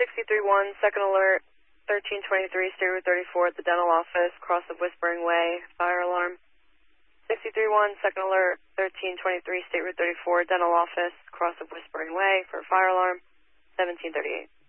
631, second alert, 1323, State Route 34 at the dental office, cross of Whispering Way, fire alarm. 631, second alert, 1323, State Route 34, dental office, cross of Whispering Way for fire alarm, 1738.